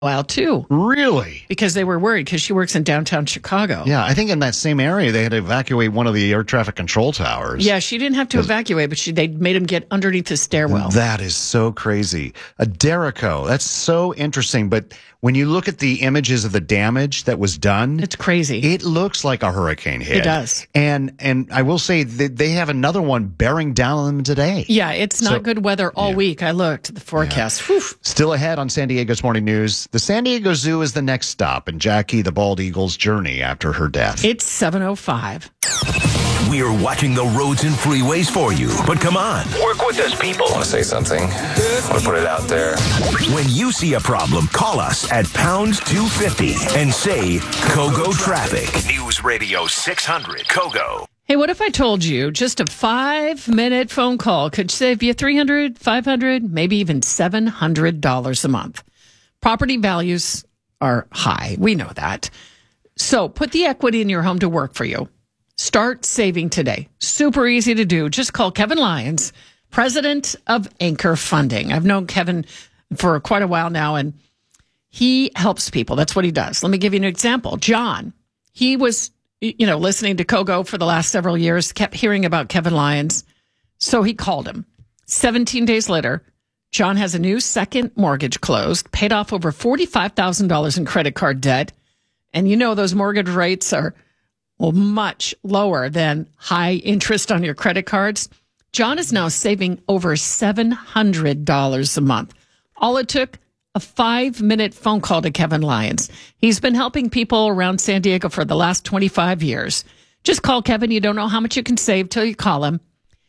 while too. Really? Because they were worried because she works in downtown Chicago. Yeah, I think in that same area they had to evacuate one of the air traffic control towers. Yeah, she didn't have to evacuate, but they made him get underneath the stairwell. That is so crazy. A Derico, that's so interesting. But when you look at the images of the damage that was done, it's crazy. It looks like a hurricane hit. It does. And I will say that they have another one bearing down on them today. Yeah, it's not good weather all week. I looked at the forecast. Yeah. Still ahead on San Diego's Morning News. The San Diego Zoo is the next stop in Jackie the Bald Eagle's journey after her death. It's 7:05. We're watching the roads and freeways for you. But come on, work with us, people. I want to say something. I want to put it out there. When you see a problem, call us at pound 250 and say Kogo Traffic. News Radio 600 Kogo. Hey, what if I told you just a 5-minute phone call could save you $300, $500, maybe even $700 a month? Property values are high. We know that. So put the equity in your home to work for you. Start saving today. Super easy to do. Just call Kevin Lyons, president of Anchor Funding. I've known Kevin for quite a while now, and he helps people. That's what he does. Let me give you an example. John, he was, listening to Kogo for the last several years, kept hearing about Kevin Lyons. So he called him. 17 days later, John has a new second mortgage closed, paid off over $45,000 in credit card debt. And those mortgage rates are much lower than high interest on your credit cards. John is now saving over $700 a month. All it took, a 5-minute phone call to Kevin Lyons. He's been helping people around San Diego for the last 25 years. Just call Kevin. You don't know how much you can save till you call him.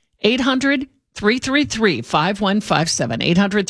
800-333-5157.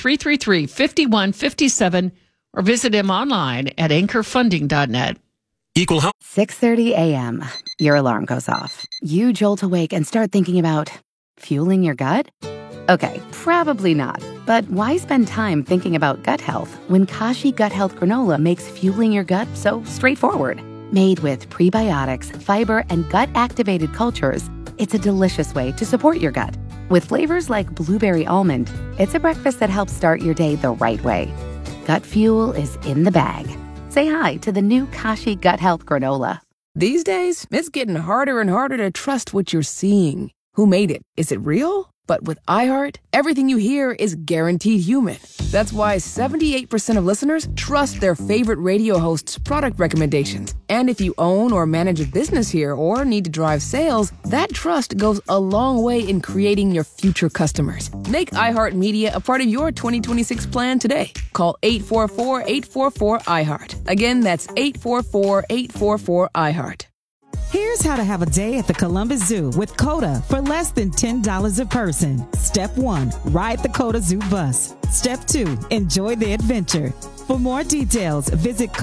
800-333-5157. Or visit him online at anchorfunding.net. Equal help. 6:30 a.m. Your alarm goes off. You jolt awake and start thinking about fueling your gut? Okay, probably not. But why spend time thinking about gut health when Kashi Gut Health Granola makes fueling your gut so straightforward? Made with prebiotics, fiber, and gut-activated cultures, it's a delicious way to support your gut. With flavors like blueberry almond, it's a breakfast that helps start your day the right way. Gut fuel is in the bag. Say hi to the new Kashi Gut Health Granola. These days, it's getting harder and harder to trust what you're seeing. Who made it? Is it real? But with iHeart, everything you hear is guaranteed human. That's why 78% of listeners trust their favorite radio host's product recommendations. And if you own or manage a business here or need to drive sales, that trust goes a long way in creating your future customers. Make iHeart Media a part of your 2026 plan today. Call 844-844-iHeart. Again, that's 844-844-iHeart. Here's how to have a day at the Columbus Zoo with COTA for less than $10 a person. Step 1, ride the COTA Zoo bus. Step 2, enjoy the adventure. For more details, visit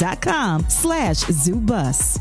COTA.com/zoobus.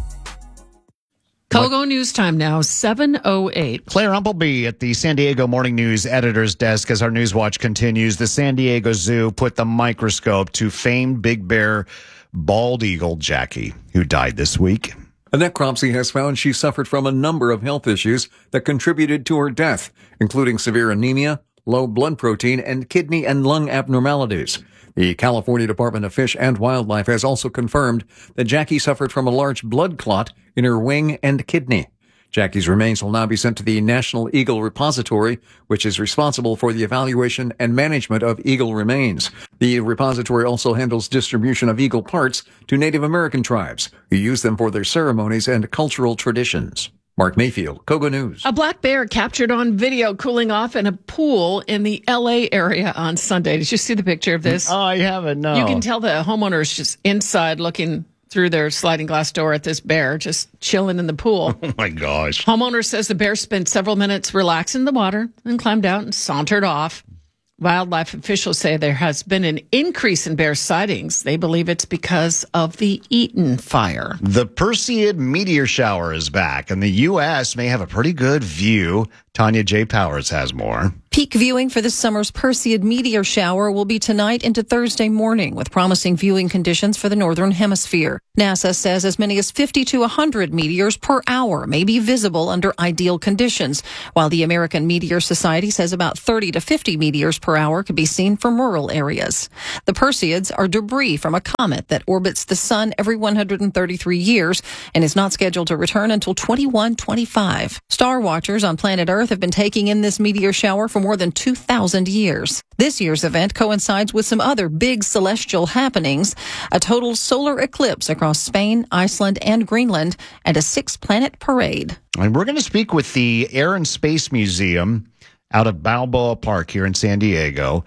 Kogo News Time now, 7:08. Claire Umpleby at the San Diego Morning News editor's desk as our News Watch continues. The San Diego Zoo put the microscope to famed Big Bear bald eagle Jackie, who died this week. A necropsy has found she suffered from a number of health issues that contributed to her death, including severe anemia, low blood protein, and kidney and lung abnormalities. The California Department of Fish and Wildlife has also confirmed that Jackie suffered from a large blood clot in her wing and kidney. Jackie's remains will now be sent to the National Eagle Repository, which is responsible for the evaluation and management of eagle remains. The repository also handles distribution of eagle parts to Native American tribes, who use them for their ceremonies and cultural traditions. Mark Mayfield, Kogo News. A black bear captured on video cooling off in a pool in the L.A. area on Sunday. Did you see the picture of this? Oh, I haven't, no. You can tell the homeowner is just inside looking through their sliding glass door at this bear just chilling in the pool. Oh, my gosh. Homeowner says the bear spent several minutes relaxing in the water and climbed out and sauntered off. Wildlife officials say there has been an increase in bear sightings. They believe it's because of the Eaton fire. The Perseid meteor shower is back, and the U.S. may have a pretty good view Tanya J. Powers has more. Peak viewing for this summer's Perseid meteor shower will be tonight into Thursday morning, with promising viewing conditions for the northern hemisphere. NASA says as many as 50 to 100 meteors per hour may be visible under ideal conditions, while the American Meteor Society says about 30 to 50 meteors per hour could be seen from rural areas. The Perseids are debris from a comet that orbits the sun every 133 years and is not scheduled to return until 2125. Star watchers on planet Earth have been taking in this meteor shower for more than 2,000 years. This year's event coincides with some other big celestial happenings, a total solar eclipse across Spain, Iceland, and Greenland, and a 6-planet parade. And we're going to speak with the Air and Space Museum out of Balboa Park here in San Diego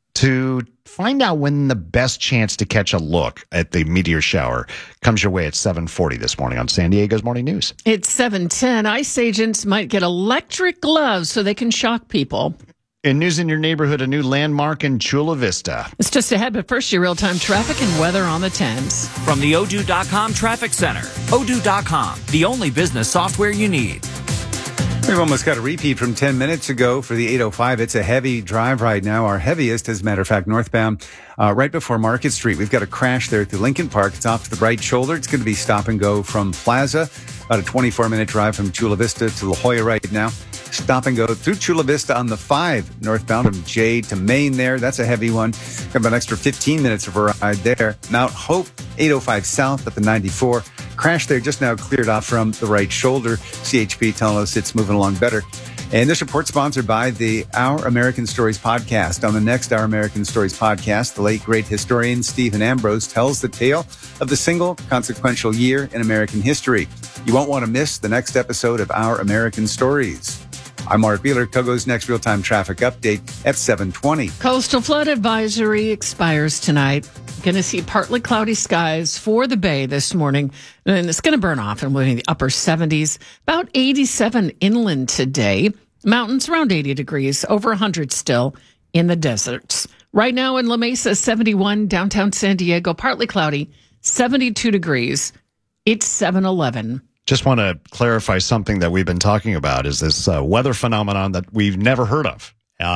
to find out when the best chance to catch a look at the meteor shower comes your way at 7:40 this morning on San Diego's Morning News. It's 7:10. ICE agents might get electric gloves so they can shock people. In news in your neighborhood, a new landmark in Chula Vista. It's just ahead, but first your real-time traffic and weather on the 10s. From the Odoo.com Traffic Center. Odoo.com, the only business software you need. We've almost got a repeat from 10 minutes ago for the 805. It's a heavy drive right now. Our heaviest, as a matter of fact, northbound, right before Market Street. We've got a crash there through Lincoln Park. It's off to the right shoulder. It's going to be stop and go from Plaza. About a 24-minute drive from Chula Vista to La Jolla right now. Stop and go through Chula Vista on the 5 northbound from Jade to Maine there. That's a heavy one. Got about an extra 15 minutes of a ride there. Mount Hope, 805 south at the 94. Crash there just now cleared off from the right shoulder. CHP telling us it's moving along better. And this report sponsored by the Our American Stories podcast. On the next Our American Stories podcast, the late great historian Stephen Ambrose tells the tale of the single consequential year in American history. You won't want to miss the next episode of Our American Stories. I'm Mark Beeler. Kogo's next real-time traffic update at 7:20. Coastal flood advisory expires tonight. Going to see partly cloudy skies for the Bay this morning, and it's going to burn off and we're in the upper 70s. About 87 inland today. Mountains around 80 degrees, over 100 still in the deserts. Right now in La Mesa, 71, downtown San Diego, partly cloudy, 72 degrees. It's 7:11. Just want to clarify something that we've been talking about is this weather phenomenon that we've never heard of.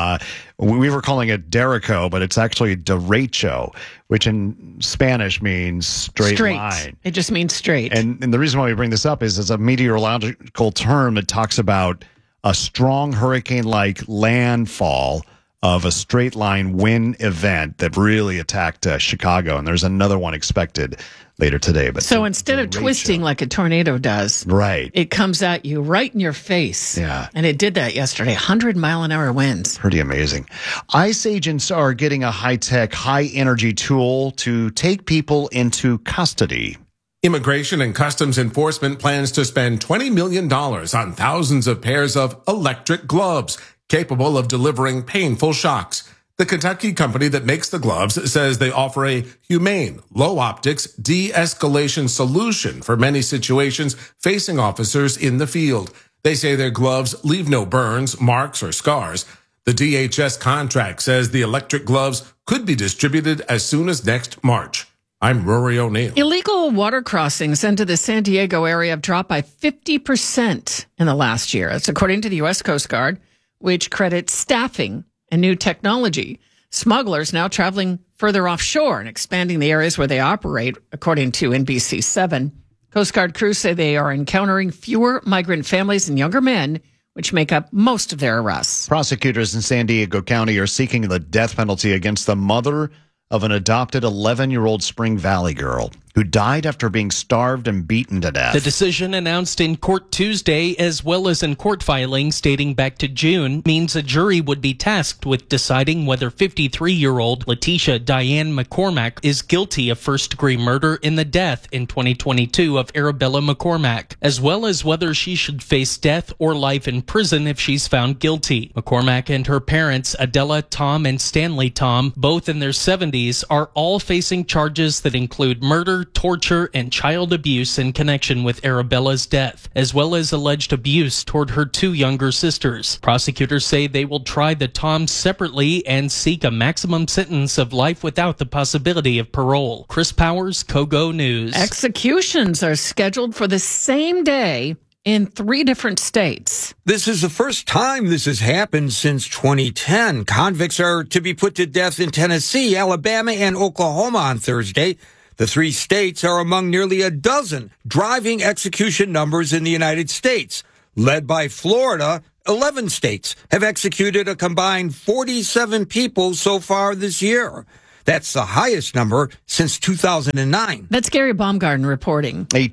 We were calling it derecho, but it's actually derecho, which in Spanish means straight line. It just means straight. And the reason why we bring this up is it's a meteorological term that talks about a strong hurricane-like landfall of a straight line wind event that really attacked Chicago. And there's another one expected later today. But so instead of twisting like a tornado does, right, it comes at you right in your face. Yeah. And it did that yesterday, 100-mile-an-hour winds. Pretty amazing. ICE agents are getting a high-tech, high-energy tool to take people into custody. Immigration and Customs Enforcement plans to spend $20 million on thousands of pairs of electric gloves capable of delivering painful shocks. The Kentucky company that makes the gloves says they offer a humane, low-optics de-escalation solution for many situations facing officers in the field. They say their gloves leave no burns, marks, or scars. The DHS contract says the electric gloves could be distributed as soon as next March. I'm Rory O'Neill. Illegal water crossings into the San Diego area have dropped by 50% in the last year. That's according to the U.S. Coast Guard, which credits staffing and new technology. Smugglers now traveling further offshore and expanding the areas where they operate, according to NBC7. Coast Guard crews say they are encountering fewer migrant families and younger men, which make up most of their arrests. Prosecutors in San Diego County are seeking the death penalty against the mother of an adopted 11-year-old Spring Valley girl who died after being starved and beaten to death. The decision announced in court Tuesday, as well as in court filings dating back to June, means a jury would be tasked with deciding whether 53-year-old Letitia Diane McCormack is guilty of first-degree murder in the death in 2022 of Arabella McCormack, as well as whether she should face death or life in prison if she's found guilty. McCormack and her parents, Adela Tom and Stanley Tom, both in their 70s, are all facing charges that include murder, torture, and child abuse in connection with Arabella's death, as well as alleged abuse toward her two younger sisters. Prosecutors say they will try the Toms separately and seek a maximum sentence of life without the possibility of parole. Chris Powers, Kogo News. Executions are scheduled for the same day in 3 different states. This is the first time this has happened since 2010. Convicts are to be put to death in Tennessee, Alabama, and Oklahoma on Thursday. The 3 states are among nearly a dozen driving execution numbers in the United States. Led by Florida, 11 states have executed a combined 47 people so far this year. That's the highest number since 2009. That's Gary Baumgarten reporting. A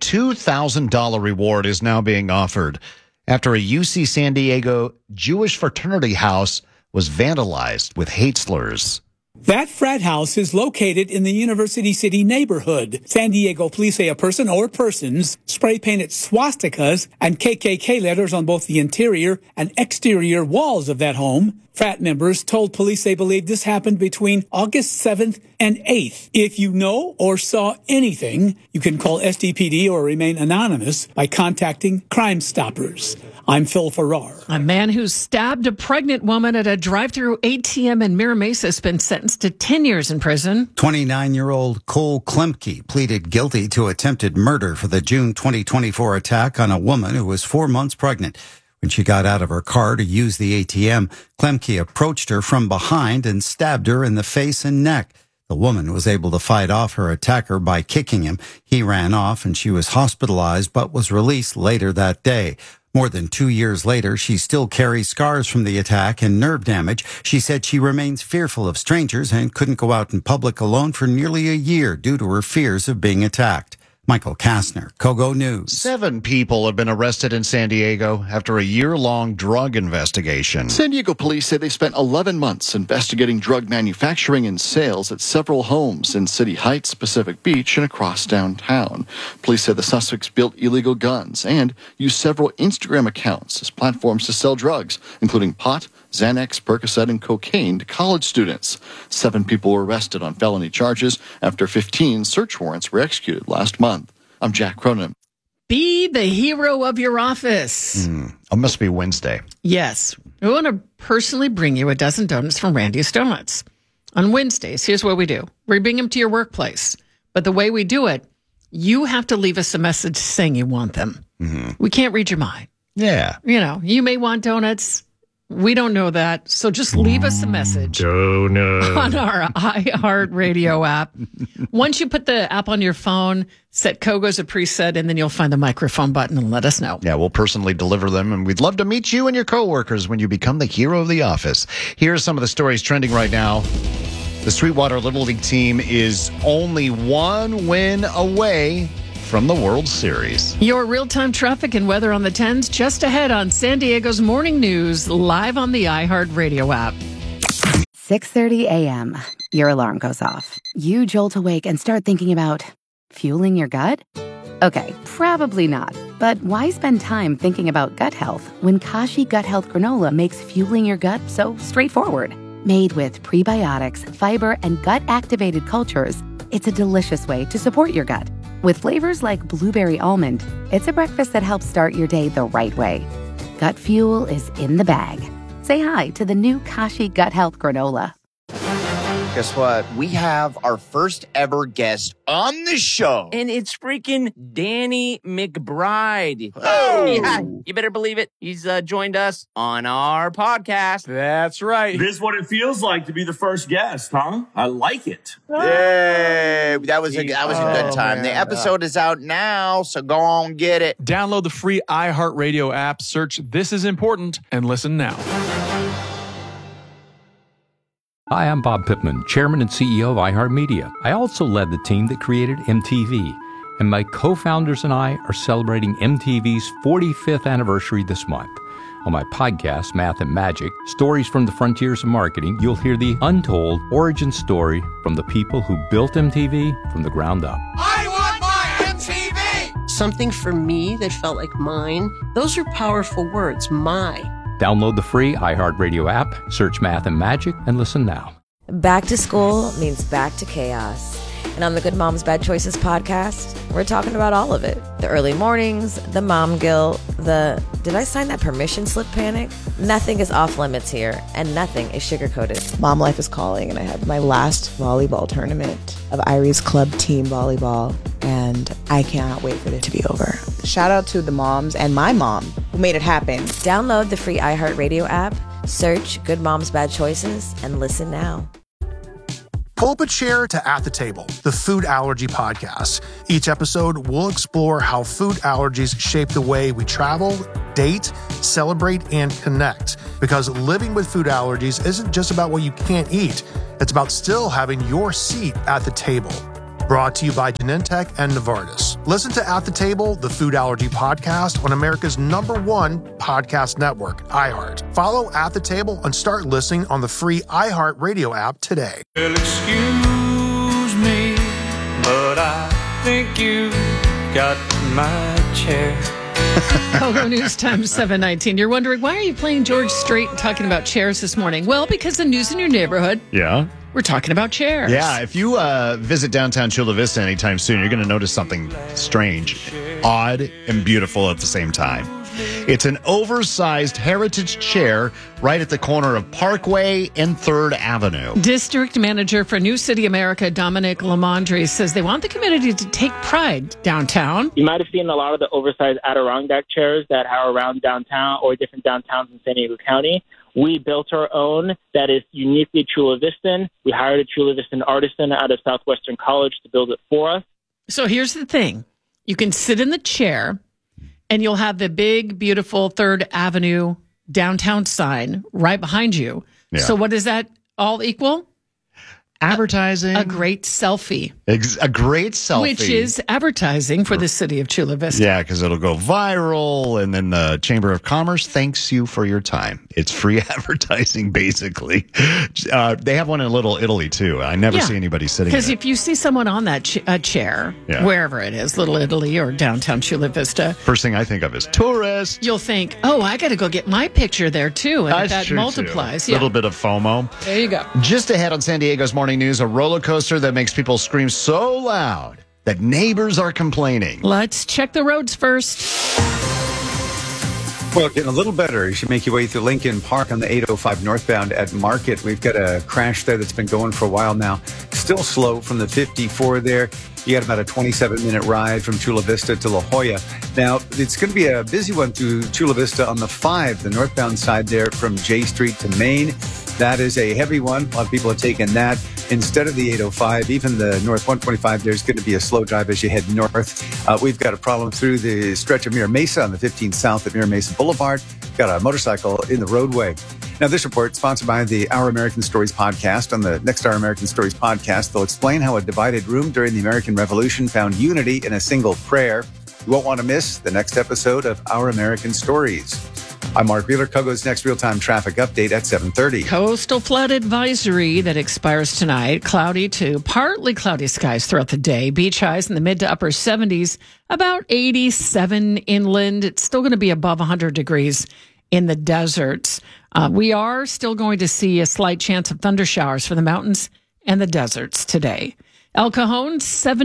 $2,000 reward is now being offered after a UC San Diego Jewish fraternity house was vandalized with hate slurs. That frat house is located in the University City neighborhood. San Diego police say a person or persons spray-painted swastikas and KKK letters on both the interior and exterior walls of that home. Frat members told police they believe this happened between August 7th and 8th. If you know or saw anything, you can call SDPD or remain anonymous by contacting Crime Stoppers. I'm Phil Farrar. A man who stabbed a pregnant woman at a drive-through ATM in Mira Mesa has been sentenced to 10 years in prison. 29-year-old Cole Klemke pleaded guilty to attempted murder for the June 2024 attack on a woman who was 4 months pregnant. When she got out of her car to use the ATM, Klemke approached her from behind and stabbed her in the face and neck. The woman was able to fight off her attacker by kicking him. He ran off and she was hospitalized but was released later that day. More than 2 years later, she still carries scars from the attack and nerve damage. She said she remains fearful of strangers and couldn't go out in public alone for nearly a year due to her fears of being attacked. Michael Kastner, Kogo News. 7 people have been arrested in San Diego after a year-long drug investigation. San Diego police say they spent 11 months investigating drug manufacturing and sales at several homes in City Heights, Pacific Beach, and across downtown. Police say the suspects built illegal guns and used several Instagram accounts as platforms to sell drugs, including pot, Xanax, Percocet, and cocaine to college students. 7 people were arrested on felony charges after 15 search warrants were executed last month. I'm Jack Cronin. Be the hero of your office. It must be Wednesday. Yes. We want to personally bring you a dozen donuts from Randy's Donuts. On Wednesdays, here's what we do. We bring them to your workplace. But the way we do it, you have to leave us a message saying you want them. We can't read your mind. Yeah. You know, you may want donuts. We don't know that. So just leave us a message on our iHeartRadio app. Once you put the app on your phone, set Kogo as a preset, and then you'll find the microphone button and let us know. Yeah, we'll personally deliver them, and we'd love to meet you and your coworkers when you become the hero of the office. Here are some of the stories trending right now. The Sweetwater Little League team is only 1 win away from the World Series. Your real-time traffic and weather on the 10s just ahead on San Diego's Morning News, live on the iHeartRadio app. 6:30 a.m. Your alarm goes off. You jolt awake and start thinking about fueling your gut? Okay, probably not. But why spend time thinking about gut health when Kashi Gut Health Granola makes fueling your gut so straightforward? Made with prebiotics, fiber, and gut-activated cultures, it's a delicious way to support your gut. With flavors like blueberry almond, it's a breakfast that helps start your day the right way. Gut fuel is in the bag. Say hi to the new Kashi Gut Health Granola. Guess what? We have our first ever guest on the show. And it's freaking Danny McBride. Oh! Yeah, you better believe it. He's joined us on our podcast. That's right. This is what it feels like to be the first guest, huh? I like it. Yay! That was a good time. Man. The episode is out now, so go on get it. Download the free iHeartRadio app, search This Is Important, and listen now. Hi, I'm Bob Pittman, Chairman and CEO of iHeartMedia. I also led the team that created MTV, and my co-founders and I are celebrating MTV's 45th anniversary this month. On my podcast, Math and Magic, Stories from the Frontiers of Marketing, you'll hear the untold origin story from the people who built MTV from the ground up. I want my MTV! Something for me that felt like mine. Those are powerful words, my. Download the free iHeartRadio app, search Math and Magic, and listen now. Back to school means back to chaos. And on the Good Moms Bad Choices podcast, we're talking about all of it. The early mornings, the mom guilt, the did I sign that permission slip panic? Nothing is off limits here, and nothing is sugar-coated. Mom life is calling, and I had my last volleyball tournament of Irie's club team volleyball. and I cannot wait for it to be over. Shout out to the moms and my mom who made it happen. Download the free iHeartRadio app, search Good Moms Bad Choices, and listen now. Pull up a chair to At the Table, the food allergy podcast. Each episode, we'll explore how food allergies shape the way we travel, date, celebrate, and connect. Because living with food allergies isn't just about what you can't eat. It's about still having your seat at the table. Brought to you by Genentech and Novartis. Listen to At the Table, the food allergy podcast on America's #1 podcast network, iHeart. Follow At the Table and start listening on the free iHeart Radio app today. Well, excuse me, but I think you got my chair. Kogo News Time 7:19. You're wondering, why are you playing George Strait and talking about chairs this morning? Well, because the news in your neighborhood. Yeah. We're talking about chairs. Yeah, if you visit downtown Chula Vista anytime soon, you're going to notice something strange, odd, and beautiful at the same time. It's an oversized heritage chair right at the corner of Parkway and 3rd Avenue. District Manager for New City America, Dominic Lamondre, says they want the community to take pride downtown. You might have seen a lot of the oversized Adirondack chairs that are around downtown or different downtowns in San Diego County. We built our own that is uniquely Chula Vistan. We hired a Chula Vistan artisan out of Southwestern College to build it for us. So here's the thing. You can sit in the chair and you'll have the big, beautiful 3rd Avenue downtown sign right behind you. Yeah. So what does that all equal? Advertising. A great selfie. A great selfie. Which is advertising for the city of Chula Vista. Yeah, because it'll go viral, and then the Chamber of Commerce thanks you for your time. It's free advertising, basically. They have one in Little Italy, too. I never see anybody sitting Because there. if you see someone on that chair, Yeah. wherever it is, Little Italy or downtown Chula Vista, First thing I think of is tourist. you'll think, oh, I got to go get my picture there, too. And That's that true, multiplies. too. Yeah. Little bit of FOMO. There you go. Just ahead on San Diego's Morning News, a roller coaster that makes people scream so loud that neighbors are complaining. Let's check the roads first. Well, getting a little better. You should make your way through Lincoln Park on the 805 northbound at Market. We've got a crash there that's been going for a while now. Still slow from the 54 there. You got about a 27-minute ride from Chula Vista to La Jolla. Now, it's going to be a busy one through Chula Vista on the 5, the northbound side there from J Street to Main. That is a heavy one. A lot of people are taking that instead of the 805. Even the North 125, there's going to be a slow drive as you head north. We've got a problem through the stretch of Mira Mesa on the 15 south at Mira Mesa Boulevard. Got a motorcycle in the roadway. Now, this report sponsored by the Our American Stories podcast. On the next Our American Stories podcast, they'll explain how a divided room during the American Revolution found unity in a single prayer. You won't want to miss the next episode of Our American Stories. I'm Mark Wheeler. Kogo's next real-time traffic update at 7:30. Coastal flood advisory that expires tonight. Cloudy to partly cloudy skies throughout the day. Beach highs in the mid to upper 70s, about 87 inland. It's still going to be above 100 degrees in the deserts. We are still going to see a slight chance of thunder showers for the mountains and the deserts today. El Cajon,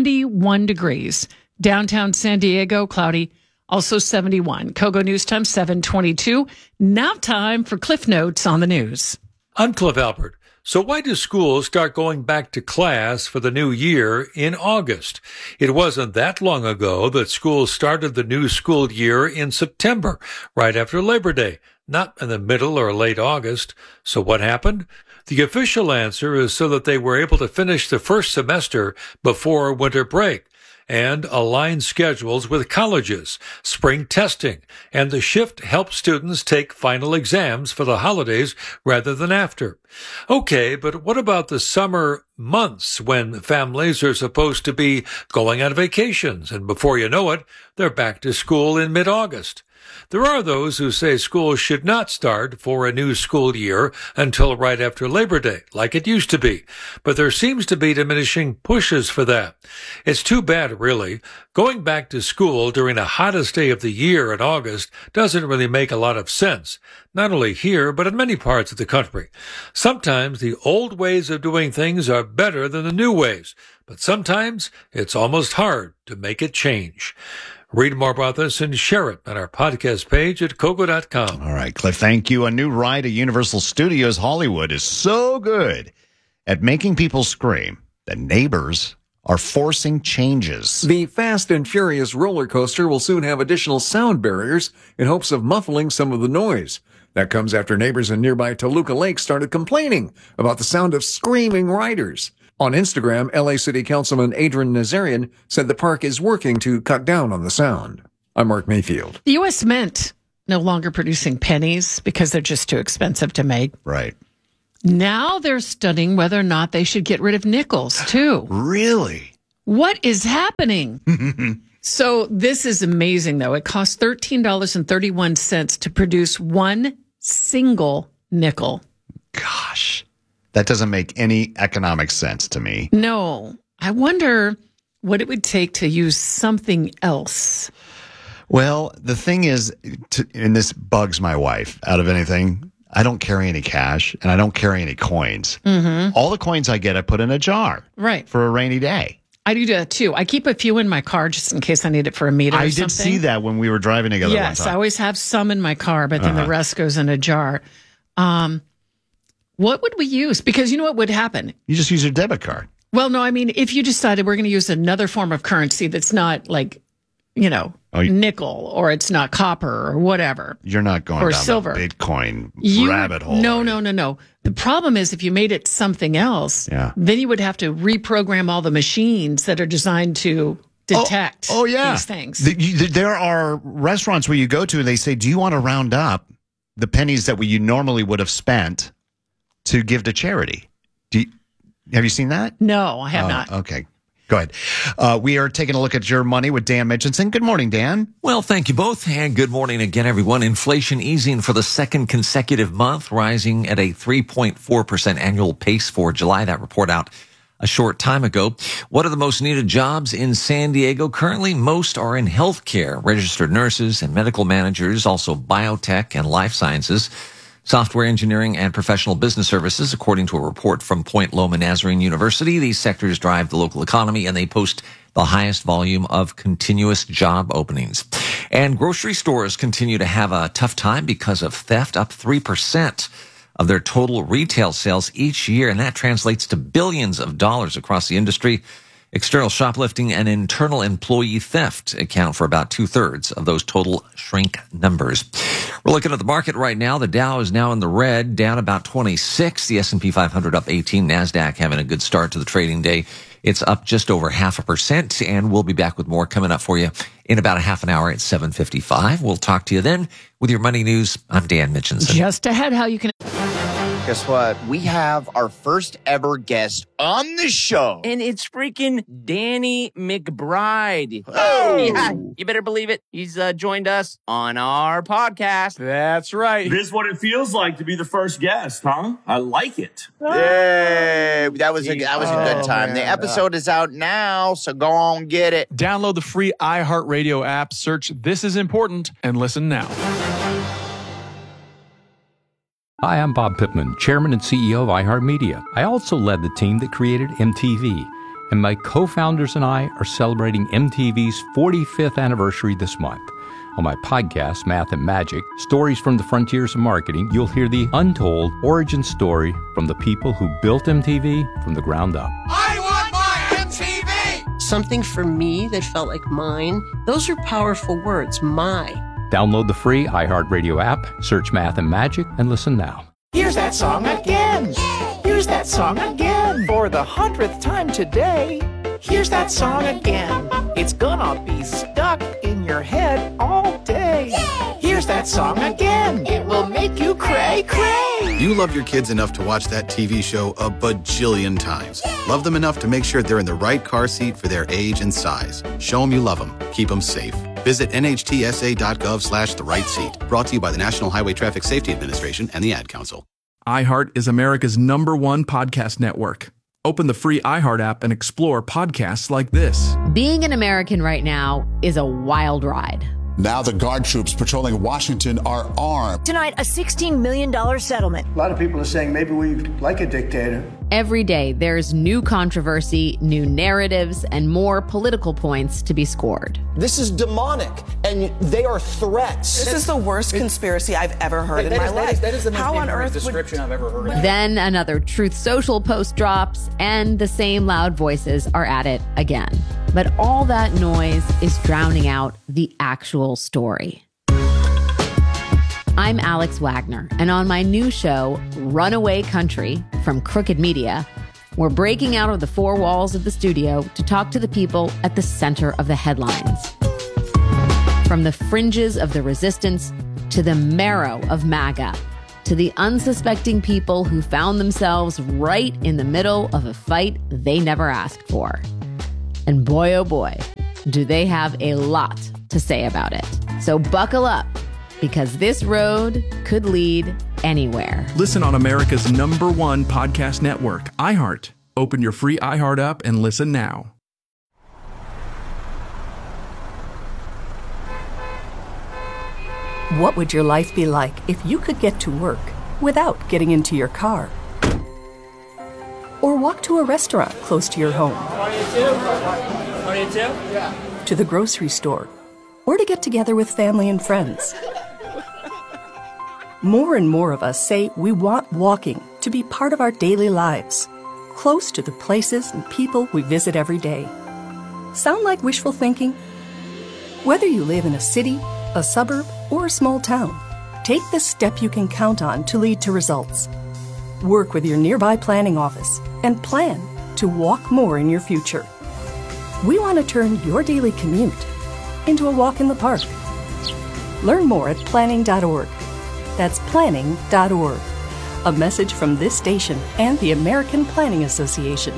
71 degrees. Downtown San Diego, cloudy, also 71. Kogo News Time, 7:22. Now time for Cliff Notes on the news. I'm Cliff Albert. So why do schools start going back to class for the new year in August? It wasn't that long ago that schools started the new school year in September, right after Labor Day, not in the middle or late August. So what happened? The official answer is so that they were able to finish the first semester before winter break and align schedules with colleges, spring testing, and the shift helps students take final exams for the holidays rather than after. Okay, but what about the summer months when families are supposed to be going on vacations and before you know it, they're back to school in mid-August? There are those who say schools should not start for a new school year until right after Labor Day, like it used to be. But there seems to be diminishing pushes for that. It's too bad, really. Going back to school during the hottest day of the year in August doesn't really make a lot of sense, not only here, but in many parts of the country. Sometimes the old ways of doing things are better than the new ways, but sometimes it's almost hard to make it change. Read more about this and share it on our podcast page at Kogo.com. All right, Cliff, thank you. A new ride at Universal Studios Hollywood is so good at making people scream that neighbors are forcing changes. The Fast and Furious roller coaster will soon have additional sound barriers in hopes of muffling some of the noise. That comes after neighbors in nearby Toluca Lake started complaining about the sound of screaming riders. On Instagram, LA City Councilman Adrian Nazarian said the park is working to cut down on the sound. I'm Mark Mayfield. The U.S. Mint no longer producing pennies because they're just too expensive to make. Right. Now they're studying whether or not they should get rid of nickels, too. Really? What is happening? So this is amazing, though. It costs $13.31 to produce one single nickel. Gosh, that doesn't make any economic sense to me. No. I wonder what it would take to use something else. Well, the thing is, and this bugs my wife out of anything, I don't carry any cash and I don't carry any coins. Mm-hmm. All the coins I get, I put in a jar. Right. For a rainy day. I do that too. I keep a few in my car just in case I need it for a meeting or something. I did see that when we were driving together one time. Yes, I always have some in my car, but then the rest goes in a jar. What would we use? Because you know what would happen? You just use your debit card. Well, no, I mean, if you decided we're going to use another form of currency that's not like, you know, nickel or it's not copper or whatever. You're not going or down silver. the Bitcoin rabbit hole. No. The problem is if you made it something else, then you would have to reprogram all the machines that are designed to detect these things. There are restaurants where you go to and they say, do you want to round up the pennies that you normally would have spent to give to charity? Have you seen that? No, I have not. Okay. Go ahead. We are taking a look at your money with Dan Mitchinson. Good morning, Dan. Well, thank you both, and good morning again, everyone. Inflation easing for the second consecutive month, rising at a 3.4% annual pace for July. That report out a short time ago. What are the most needed jobs in San Diego? Currently, most are in healthcare, registered nurses and medical managers, also biotech and life sciences, software engineering, and professional business services, according to a report from Point Loma Nazarene University. These sectors drive the local economy, and they post the highest volume of continuous job openings. And grocery stores continue to have a tough time because of theft, up 3% of their total retail sales each year, and that translates to billions of dollars across the industry. External shoplifting and internal employee theft account for about 2/3 of those total shrink numbers. We're looking at the market right now. The Dow is now in the red, down about 26. The S&P 500 up 18. NASDAQ having a good start to the trading day. It's up just over 0.5%, and we'll be back with more coming up for you in about a half an hour at 7:55. We'll talk to you then with your money news. I'm Dan Mitchinson. Just ahead, how you can... Guess what? We have our first ever guest on the show. And it's freaking Danny McBride. Oh! Yeah, you better believe it. He's joined us on our podcast. That's right. This is what it feels like to be the first guest, huh? I like it. Yay! That was a good time. The episode is out now, so go on, get it. Download the free iHeartRadio app, search This Is Important, and listen now. Hi, I'm Bob Pittman, Chairman and CEO of iHeartMedia. I also led the team that created MTV, and my co-founders and I are celebrating MTV's 45th anniversary this month. On my podcast, Math and Magic, Stories from the Frontiers of Marketing, you'll hear the untold origin story from the people who built MTV from the ground up. I want my MTV! Something for me that felt like mine. Those are powerful words, my. Download the free iHeartRadio app, search Math and Magic, and listen now. Here's that song again. Here's that song again. For the 100th time today. Here's that song again. It's gonna be stuck in your head all day. Here's that song again. It will make you cray, cray. You love your kids enough to watch that TV show a bajillion times. Love them enough to make sure they're in the right car seat for their age and size. Show them you love them. Keep them safe. Visit nhtsa.gov/the right seat. Brought to you by the National Highway Traffic Safety Administration and the Ad Council. iHeart is America's #1 podcast network. Open the free iHeart app and explore podcasts like this. Being an American right now is a wild ride. Now the guard troops patrolling Washington are armed. Tonight, a $16 million settlement. A lot of people are saying maybe we like a dictator. Every day, there's new controversy, new narratives, and more political points to be scored. This is demonic, and they are threats. This is the worst conspiracy I've ever heard in my life. That is the most How on ignorant earth description I've ever heard. Then another Truth Social post drops, and the same loud voices are at it again. But all that noise is drowning out the actual story. I'm Alex Wagner, and on my new show, Runaway Country, from Crooked Media, we're breaking out of the four walls of the studio to talk to the people at the center of the headlines. From the fringes of the resistance to the marrow of MAGA, to the unsuspecting people who found themselves right in the middle of a fight they never asked for. And boy, oh boy, do they have a lot to say about it. So buckle up, because this road could lead anywhere. Listen on America's #1 podcast network, iHeart. Open your free iHeart app and listen now. What would your life be like if you could get to work without getting into your car? Or walk to a restaurant close to your home? 22? Yeah. To the grocery store? Or to get together with family and friends? More and more of us say we want walking to be part of our daily lives, close to the places and people we visit every day. Sound like wishful thinking? Whether you live in a city, a suburb, or a small town, take the step you can count on to lead to results. Work with your nearby planning office and plan to walk more in your future. We want to turn your daily commute into a walk in the park. Learn more at planning.org. That's planning.org. A message from this station and the American Planning Association.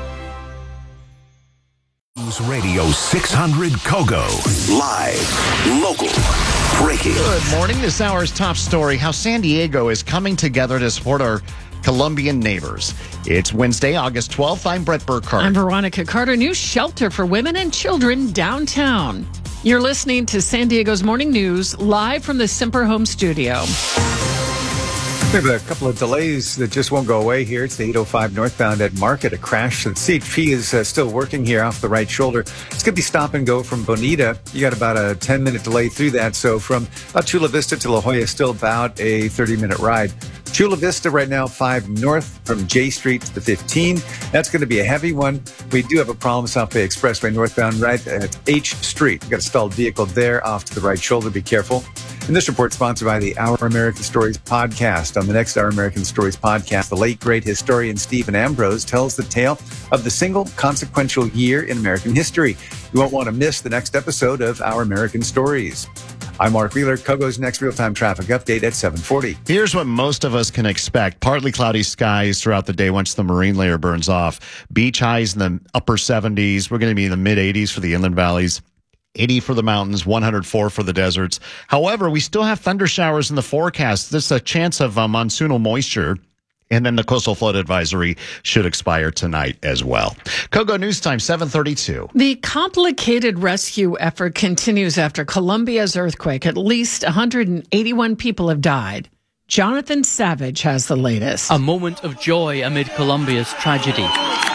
News Radio 600 Kogo. Live, local, breaking. Good morning. This hour's top story, how San Diego is coming together to support our Colombian neighbors. It's Wednesday, August 12th. I'm Brett Burkhardt. I'm Veronica Carter. New shelter for women and children downtown. You're listening to San Diego's Morning News, live from the Semper Home studio. We have a couple of delays that just won't go away here. It's the 805 northbound at Market, a crash. The CHP is still working here off the right shoulder. It's going to be stop and go from Bonita. You got about a 10-minute delay through that. So from Chula Vista to La Jolla, still about a 30-minute ride. Chula Vista right now, 5 north from J Street to the 15. That's going to be a heavy one. We do have a problem South Bay Expressway northbound right at H Street. We've got a stalled vehicle there off to the right shoulder. Be careful. And this report sponsored by the Our American Stories podcast. On the next Our American Stories podcast, the late, great historian Stephen Ambrose tells the tale of the single consequential year in American history. You won't want to miss the next episode of Our American Stories. I'm Mark Wheeler. Kogo's next real-time traffic update at 7:40. Here's what most of us can expect. Partly cloudy skies throughout the day once the marine layer burns off. Beach highs in the upper 70s. We're going to be in the mid-80s for the inland valleys. 80 for the mountains, 104 for the deserts. However, we still have thunder showers in the forecast. There's a chance of monsoonal moisture. And then the coastal flood advisory should expire tonight as well. Kogo News Time, 7:32. The complicated rescue effort continues after Colombia's earthquake. At least 181 people have died. Jonathan Savage has the latest. A moment of joy amid Colombia's tragedy.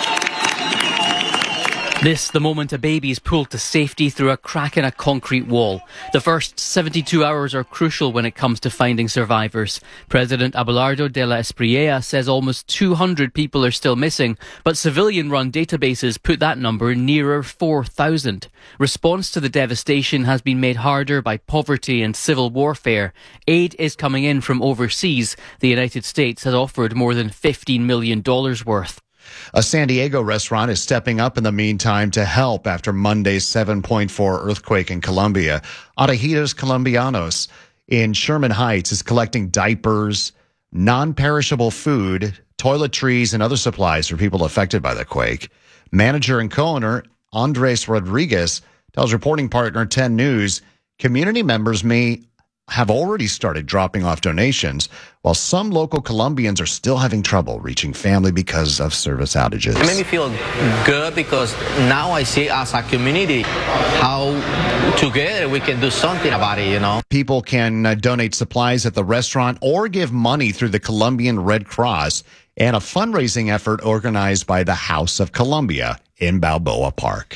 This, the moment a baby is pulled to safety through a crack in a concrete wall. The first 72 hours are crucial when it comes to finding survivors. President Abelardo de la Espriella says almost 200 people are still missing, but civilian-run databases put that number nearer 4,000. Response to the devastation has been made harder by poverty and civil warfare. Aid is coming in from overseas. The United States has offered more than $15 million worth. A San Diego restaurant is stepping up in the meantime to help after Monday's 7.4 earthquake in Colombia. Orejitos Colombianos in Sherman Heights is collecting diapers, non-perishable food, toiletries, and other supplies for people affected by the quake. Manager and co-owner Andres Rodriguez tells reporting partner 10 News community members may have already started dropping off donations, while some local Colombians are still having trouble reaching family because of service outages. It made me feel good because now I see as a community how together we can do something about it, you know. People can donate supplies at the restaurant or give money through the Colombian Red Cross and a fundraising effort organized by the House of Columbia in Balboa Park.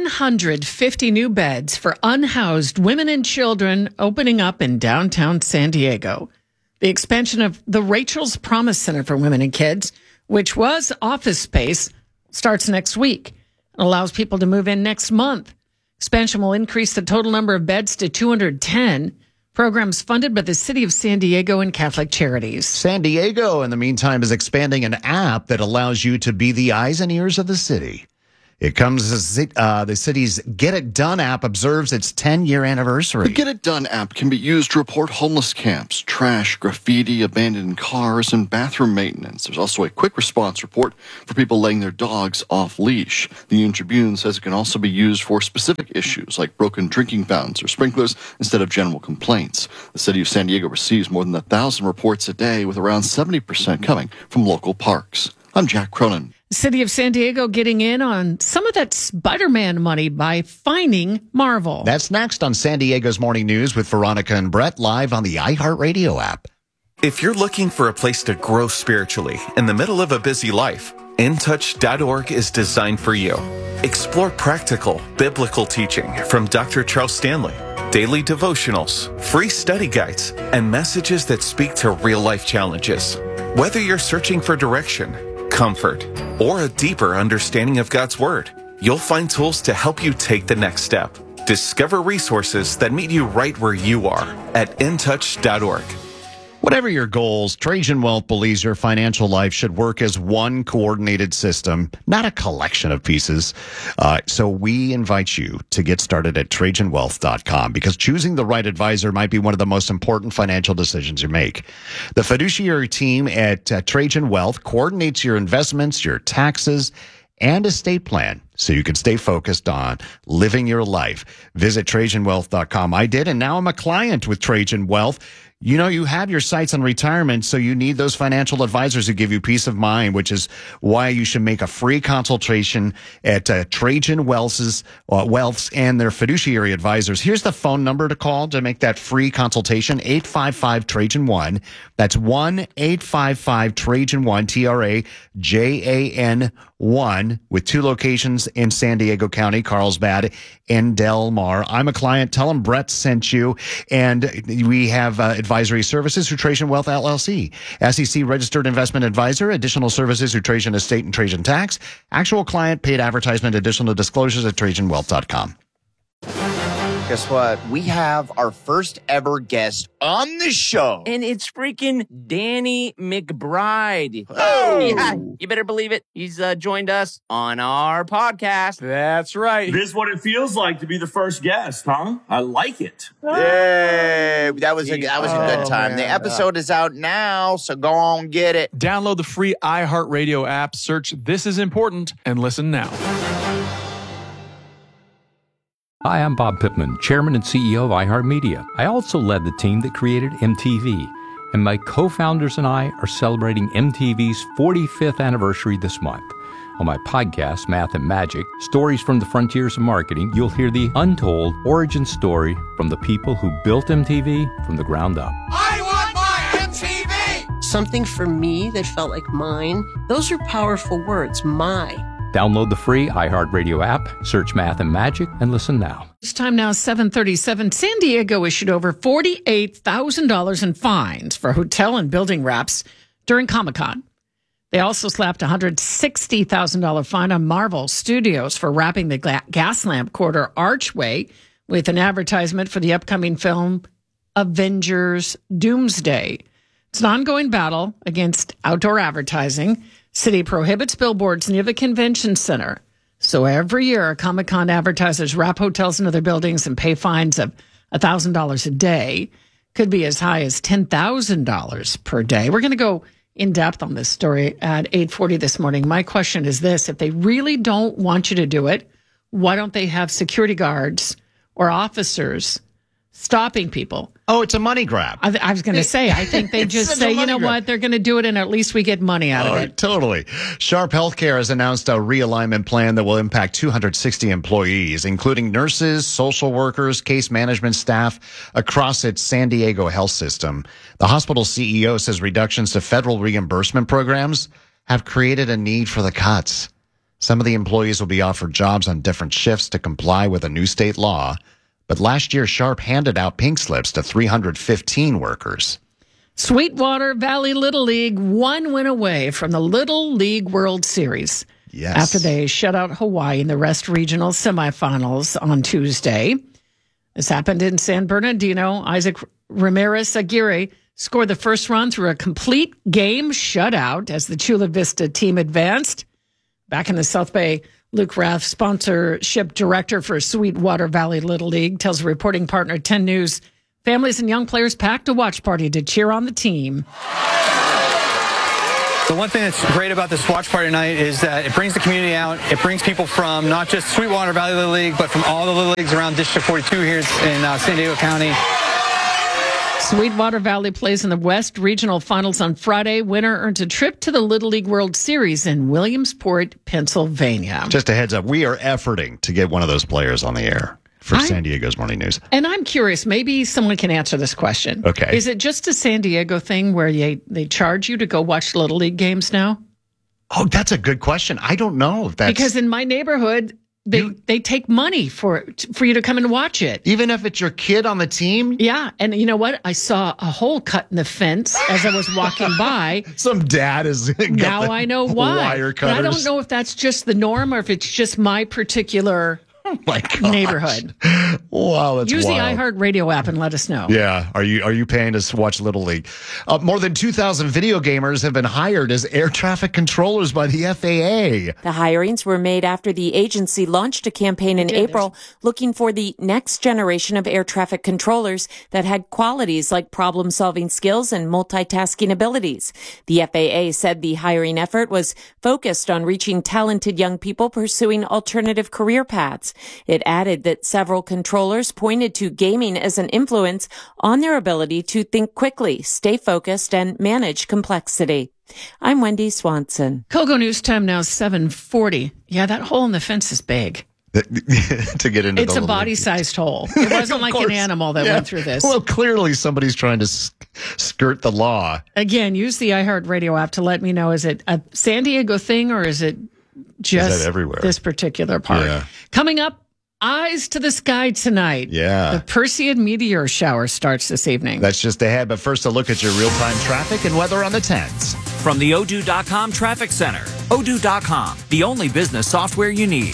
150 new beds for unhoused women and children opening up in downtown San Diego. The expansion of the Rachel's Promise Center for Women and Kids, which was office space, starts next week and allows people to move in next month. Expansion will increase the total number of beds to 210. Programs funded by the City of San Diego and Catholic Charities. San Diego, in the meantime, is expanding an app that allows you to be the eyes and ears of the city. It comes as the city's Get It Done app observes its 10-year anniversary. The Get It Done app can be used to report homeless camps, trash, graffiti, abandoned cars, and bathroom maintenance. There's also a quick response report for people letting their dogs off leash. The Union Tribune says it can also be used for specific issues like broken drinking fountains or sprinklers instead of general complaints. The city of San Diego receives more than 1,000 reports a day, with around 70% coming from local parks. I'm Jack Cronin. City of San Diego getting in on some of that Spider-Man money by fining Marvel. That's next on San Diego's Morning News with Veronica and Brett, live on the iHeartRadio app. If you're looking for a place to grow spiritually in the middle of a busy life, InTouch.org is designed for you. Explore practical, biblical teaching from Dr. Charles Stanley, daily devotionals, free study guides, and messages that speak to real-life challenges. Whether you're searching for direction, comfort, or a deeper understanding of God's Word, you'll find tools to help you take the next step. Discover resources that meet you right where you are at InTouch.org. Whatever your goals, Trajan Wealth believes your financial life should work as one coordinated system, not a collection of pieces. So we invite you to get started at TrajanWealth.com, because choosing the right advisor might be one of the most important financial decisions you make. The fiduciary team at Trajan Wealth coordinates your investments, your taxes, and estate plan, so you can stay focused on living your life. Visit TrajanWealth.com. I did, and now I'm a client with Trajan Wealth. You know, you have your sights on retirement, so you need those financial advisors who give you peace of mind, which is why you should make a free consultation at Trajan Wealth's and their fiduciary advisors. Here's the phone number to call to make that free consultation, 855-TRAJAN-1. That's 1-855-TRAJAN-1, TRAJAN-1, with 2 locations in San Diego County, Carlsbad and Del Mar. I'm a client. Tell them Brett sent you. And we have advisory services through Trajan Wealth LLC, SEC registered investment advisor, additional services through Trajan Estate and Trajan Tax, actual client paid advertisement, additional disclosures at TrajanWealth.com. Guess what? We have our first ever guest on the show. And it's freaking Danny McBride. Oh! Yeah, you better believe it. He's joined us on our podcast. That's right. This is what it feels like to be the first guest, huh? I like it. Yay! That was a good time. Man. The episode is out now, so go on get it. Download the free iHeartRadio app, search This Is Important, and listen now. Hi, I'm Bob Pittman, Chairman and CEO of iHeartMedia. I also led the team that created MTV, and my co-founders and I are celebrating MTV's 45th anniversary this month. On my podcast, Math and Magic, Stories from the Frontiers of Marketing, you'll hear the untold origin story from the people who built MTV from the ground up. I want my MTV! Something for me that felt like mine. Those are powerful words, my. Download the free iHeartRadio app, search Math and Magic, and listen now. It's time now, 7:37. San Diego issued over $48,000 in fines for hotel and building wraps during Comic-Con. They also slapped a $160,000 fine on Marvel Studios for wrapping the Gaslamp Quarter archway with an advertisement for the upcoming film Avengers Doomsday. It's an ongoing battle against outdoor advertising. City prohibits billboards near the convention center. So every year, Comic-Con advertisers wrap hotels and other buildings and pay fines of $1,000 a day. Could be as high as $10,000 per day. We're going to go in depth on this story at 8:40 this morning. My question is this: if they really don't want you to do it, why don't they have security guards or officers stopping people. Oh, it's a money grab. I was going to say, I think they just say, you know what, they're going to do it and at least we get money out of it. Totally. Sharp Healthcare has announced a realignment plan that will impact 260 employees, including nurses, social workers, case management staff across its San Diego health system. The hospital CEO says reductions to federal reimbursement programs have created a need for the cuts. Some of the employees will be offered jobs on different shifts to comply with a new state law. But last year, Sharp handed out pink slips to 315 workers. Sweetwater Valley Little League one win away from the Little League World Series. Yes. After they shut out Hawaii in the West Regional semifinals on Tuesday. This happened in San Bernardino. Isaac Ramirez Aguirre scored the first run through a complete game shutout as the Chula Vista team advanced. Back in the South Bay, Luke Rath, sponsorship director for Sweetwater Valley Little League, tells reporting partner 10 News, families and young players packed a watch party to cheer on the team. The one thing that's great about this watch party tonight is that it brings the community out. It brings people from not just Sweetwater Valley Little League, but from all the Little Leagues around District 42 here in San Diego County. Sweetwater Valley plays in the West Regional Finals on Friday. Winner earns a trip to the Little League World Series in Williamsport, Pennsylvania. Just a heads up, we are efforting to get one of those players on the air for San Diego's Morning News. And I'm curious, maybe someone can answer this question. Okay. Is it just a San Diego thing where they charge you to go watch Little League games now? Oh, that's a good question. I don't know if that's... Because in my neighborhood... They take money for you to come and watch it. Even if it's your kid on the team? Yeah. And you know what? I saw a hole cut in the fence as I was walking by. Some dad is... Now I know why. Wire cutters. But I don't know if that's just the norm or if it's just my particular... neighborhood. Wow, that's Use wild. the iHeartRadio app and let us know. Yeah. Are you paying to watch Little League? More than 2,000 video gamers have been hired as air traffic controllers by the FAA. The hirings were made after the agency launched a campaign in April looking for the next generation of air traffic controllers that had qualities like problem-solving skills and multitasking abilities. The FAA said the hiring effort was focused on reaching talented young people pursuing alternative career paths. It added that several controllers pointed to gaming as an influence on their ability to think quickly, stay focused, and manage complexity. I'm Wendy Swanson. Kogo News Time now 7:40. Yeah, that hole in the fence is big. To get into it's a body-sized hole. It wasn't like an animal that went through this. Well, clearly somebody's trying to skirt the law. Again, use the iHeartRadio app to let me know, is it a San Diego thing or is it just everywhere? This particular part? Yeah. Coming up, eyes to the sky tonight. Yeah. The Perseid meteor shower starts this evening. That's just ahead, but first a look at your real-time traffic and weather on the 10s. From the Odoo.com Traffic Center. Odoo.com, the only business software you need.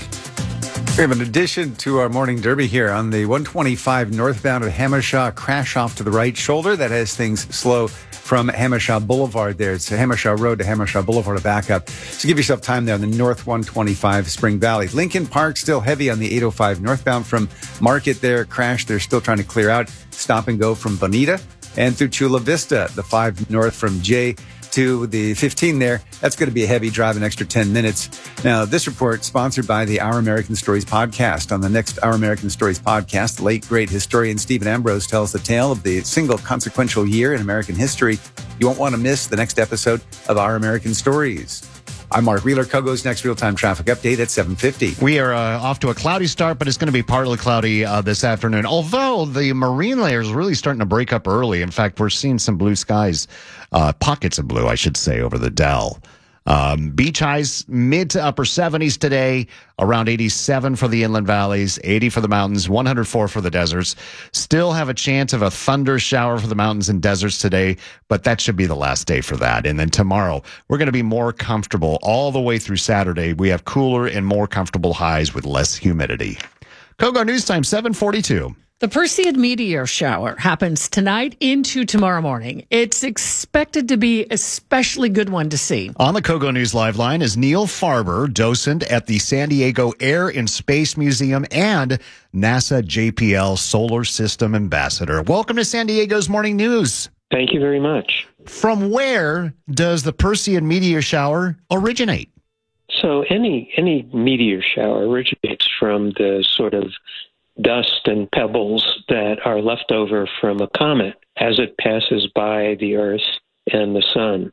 We have an addition to our morning derby here on the 125 northbound at Hamershaw. Crash off to the right shoulder. That has things slow from Hamershaw Boulevard there. It's Hamershaw Road to Hamershaw Boulevard, a backup. So give yourself time there on the North 125 Spring Valley. Lincoln Park still heavy on the 805 northbound from Market there. Crash, they're still trying to clear out. Stop and go from Bonita and through Chula Vista. The 5 north from J to the 15 there. That's going to be a heavy drive, an extra 10 minutes. Now, this report sponsored by the Our American Stories podcast. On the next Our American Stories podcast, the late, great historian Stephen Ambrose tells the tale of the single consequential year in American history. You won't want to miss the next episode of Our American Stories. I'm Mark Wheeler. Kogo's next real-time traffic update at 7:50. We are off to a cloudy start, but it's going to be partly cloudy this afternoon. Although the marine layer is really starting to break up early. In fact, we're seeing some blue skies, pockets of blue, I should say, over the Dell. Beach highs mid to upper 70s today, around 87 for the inland valleys, 80 for the mountains, 104 for the deserts. Still have a chance of a thunder shower for the mountains and deserts today, but that should be the last day for that. And then tomorrow, we're going to be more comfortable all the way through Saturday. We have cooler and more comfortable highs with less humidity. Kogo News Time, 7:42. The Perseid meteor shower happens tonight into tomorrow morning. It's expected to be an especially good one to see. On the Kogo News Live line is Neil Farber, docent at the San Diego Air and Space Museum and NASA JPL Solar System Ambassador. Welcome to San Diego's Morning News. Thank you very much. From where does the Perseid meteor shower originate? So any meteor shower originates from the sort of dust and pebbles that are left over from a comet as it passes by the Earth and the sun.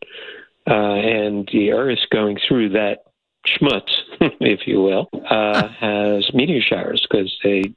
And the Earth going through that schmutz, if you will, has meteor showers because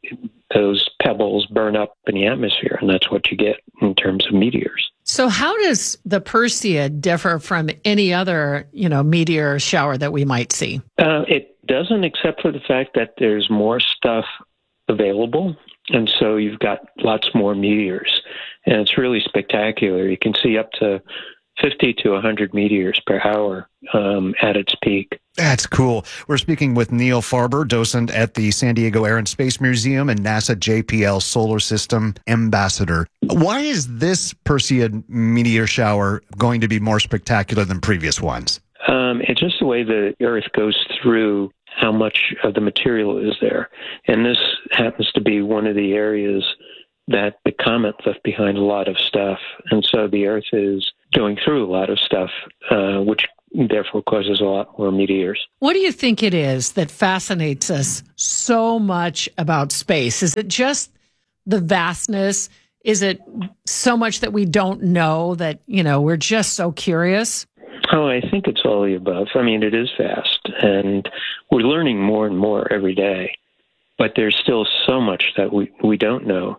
those pebbles burn up in the atmosphere, and that's what you get in terms of meteors. So how does the Perseid differ from any other, meteor shower that we might see? It doesn't, except for the fact that there's more stuff available, and so you've got lots more meteors, and it's really spectacular. You can see up to 50 to 100 meteors per hour at its peak. That's cool. We're speaking with Neil Farber, docent at the San Diego Air and Space Museum and NASA JPL Solar System Ambassador. Why is this Perseid meteor shower going to be more spectacular than previous ones? It's just the way the Earth goes through how much of the material is there. And this happens to be one of the areas that the comet left behind a lot of stuff. And so the Earth is going through a lot of stuff, which therefore causes a lot more meteors. What do you think it is that fascinates us so much about space? Is it just the vastness? Is it so much that we don't know that, we're just so curious? Oh, I think it's all the above. I mean, it is vast, and we're learning more and more every day. But there's still so much that we don't know.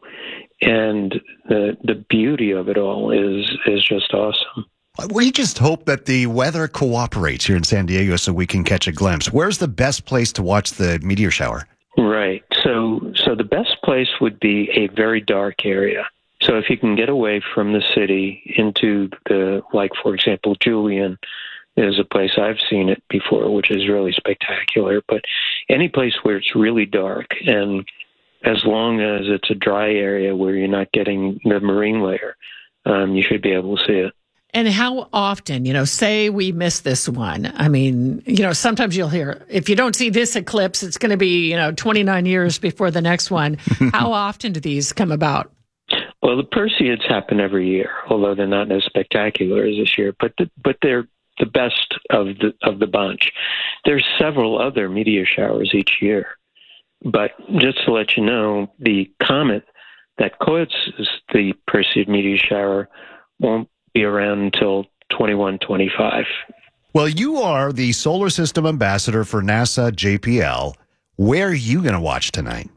And the beauty of it all is just awesome. We just hope that the weather cooperates here in San Diego so we can catch a glimpse. Where's the best place to watch the meteor shower? Right. So the best place would be a very dark area. So if you can get away from the city into for example, Julian is a place I've seen it before, which is really spectacular. But any place where it's really dark, and as long as it's a dry area where you're not getting the marine layer, you should be able to see it. And how often, say we miss this one. I mean, sometimes you'll hear, if you don't see this eclipse, it's going to be, 29 years before the next one. How often do these come about? Well, the Perseids happen every year, although they're not as spectacular as this year. But they're the best of the bunch. There's several other meteor showers each year. But just to let you know, the comet that causes the Perseid meteor shower won't be around until 2125. Well, you are the Solar System Ambassador for NASA JPL. Where are you going to watch tonight?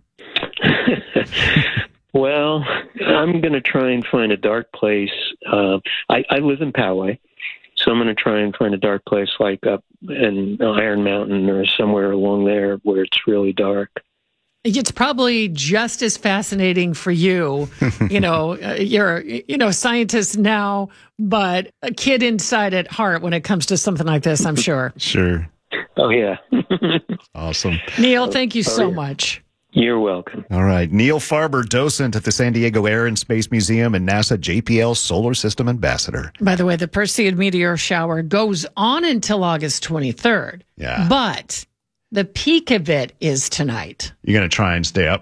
Well, I'm going to try and find a dark place. I live in Poway, so I'm going to try and find a dark place like up in Iron Mountain or somewhere along there where it's really dark. It's probably just as fascinating for you. You're a scientist now, but a kid inside at heart when it comes to something like this, I'm sure. Sure. Oh, yeah. Awesome. Neil, thank you so much. You're welcome. All right. Neil Farber, docent at the San Diego Air and Space Museum and NASA JPL Solar System Ambassador. By the way, the Perseid meteor shower goes on until August 23rd. Yeah. But the peak of it is tonight. You're going to try and stay up?